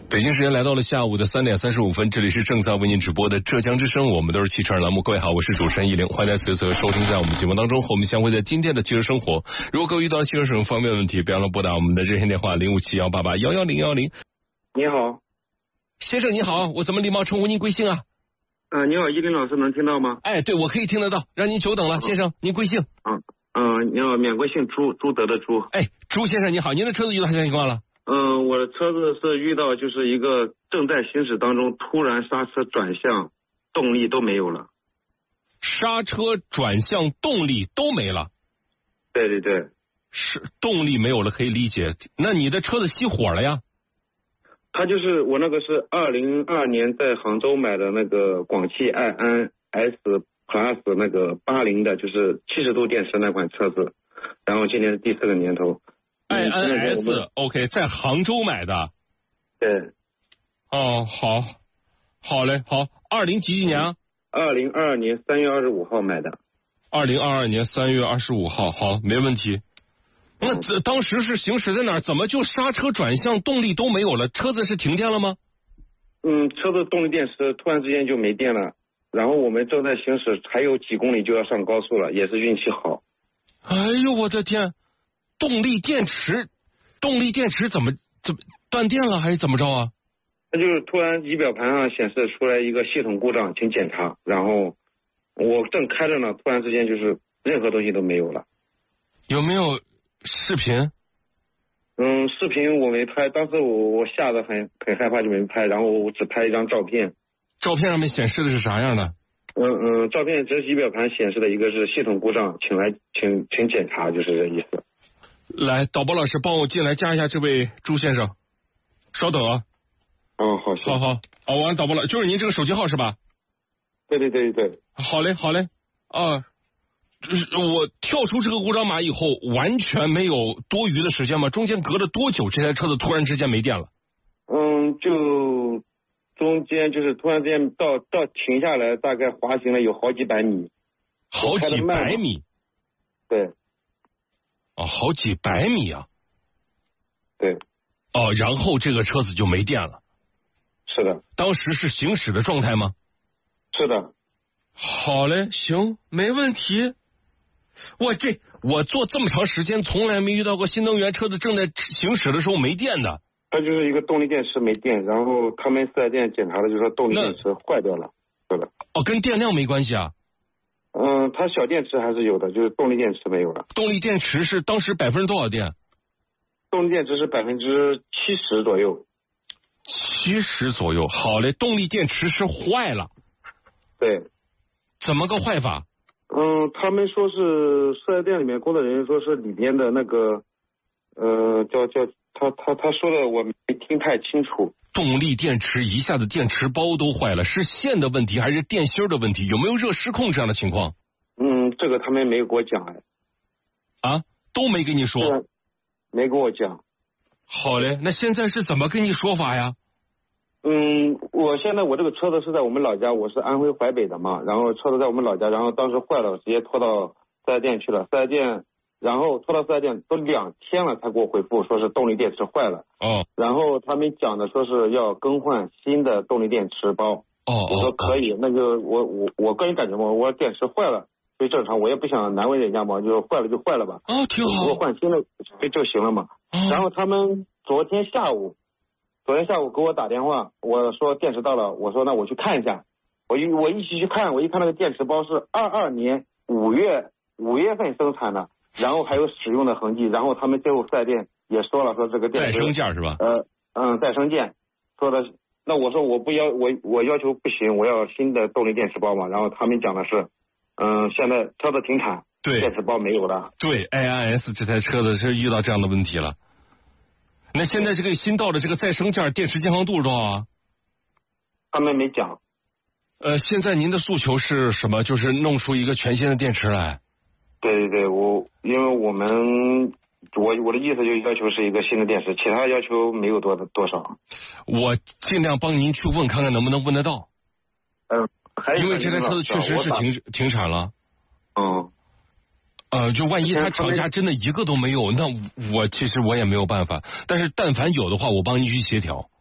北京时间来到了下午的3点35分，这里是正在为您直播的浙江之声，我们都是汽车人栏目。各位好，我是主持人易玲，欢迎在此刻收听在我们节目当中和我们相会在今天的汽车生活。如果各位遇到汽车使用方面的问题，别忘了拨打我们的热线电话057188111010。 你好， 先生你好，我怎么礼貌称呼您贵姓啊？ 你好，依林老师能听到吗？ 哎，对，我可以听得到，让您久等了，先生您贵姓？ 你好，免贵姓朱，朱德的朱。 哎，朱先生你好，您的车子遇到啥情况了？ 我的车子是遇到就是一个正在行驶当中，突然刹车转向，动力都没有了。 刹车转向动力都没了。 对对对， 是动力没有了可以理解，那你的车子熄火了呀？ 它就是我那个是2022年在杭州买的那个广汽埃安 S Plus 那个80的，就是70度电池那款车子，然后今年是第4个年头。 埃安 S OK， 在杭州买的。 对。 哦，好嘞，好，20几年啊 ？2022年3月25号买的。 2022年3月25号，好，没问题。那当时是行驶在哪儿？怎么就刹车转向动力都没有了？车子是停电了吗？ 车子动力电池突然之间就没电了，然后我们正在行驶，还有几公里就要上高速了，也是运气好。 哎呦我的天！动力电池怎么断电了还是怎么着啊？ 那就是突然仪表盘上显示出来一个系统故障，请检查。然后我正开着呢，突然之间就是任何东西都没有了。 有没有视频？ 视频我没拍，当时我吓得很害怕就没拍，然后我只拍一张照片。 照片上面显示的是啥样的？ 照片这仪表盘显示的一个是系统故障，请检查，就是这意思。 来，导播老师帮我进来加一下这位朱先生，稍等啊。好，我导播了，就是您这个手机号是吧？ 对。 好嘞。我跳出这个故障码以后，完全没有多余的时间吗？中间隔了多久，这台车子突然之间没电了？ 就中间就是突然之间到停下来，大概滑行了有好几百米。 好几百米？ 对。 好几百米啊！ 对。 然后这个车子就没电了。 是的。 当时是行驶的状态吗？ 是的。 好嘞，行，没问题。我坐这么长时间，从来没遇到过新能源车子正在行驶的时候没电的。 它就是一个动力电池没电，然后他们4S店检查的就是说动力电池坏掉了。是的。 跟电量没关系啊？ 它小电池还是有的，就是动力电池没有了。 动力电池是当时多少电？ 动力电池是70%左右。 70左右，好嘞。动力电池是坏了。 对。 怎么个坏法？ 他们说是4S店里面工作人员说是里边的那个他说的我没听太清楚。 动力电池一下子电池包都坏了，是线的问题还是电芯的问题？有没有热失控这样的情况？ 这个他们没有给我讲都没跟你说？ 没跟我讲。 好嘞，那现在是怎么跟你说法呀？ 我现在我这个车子是在我们老家，我是安徽淮北的嘛，然后车子在我们老家，然后当时坏了，直接拖到4S店去了，4S店，然后拖到4S店都2天了才给我回复说是动力电池坏了。然后他们讲的说是要更换新的动力电池包。我说可以，那就我个人感觉嘛，我电池坏了最正常，我也不想难为人家嘛，就坏了就坏了吧。 挺好。 给我换新的就行了嘛。然后他们昨天下午给我打电话，我说电池到了，我说那我去看一下，我一起去看，我一看那个电池包是22年5月份生产的，然后还有使用的痕迹，然后他们最后4S店也说了，说这个电池再生件是吧？ 再生件，说的，那我说我要求不行，我要新的动力电池包嘛，然后他们讲的是，现在车子停产， 对， 电池包没有了。 对 ，AIS 这台车子是遇到这样的问题了。那现在这个新到的这个再生件电池健康度是多少啊？ 他们没讲。 现在您的诉求是什么？就是弄出一个全新的电池来。 对，因为我的意思就要求是一个新的电池，其他要求没有多少。 我尽量帮您去问看看能不能问得到。因为这台车子确实是停产了。就万一他厂家真的一个都没有，那其实我也没有办法。但是但凡有的话，我帮您去协调。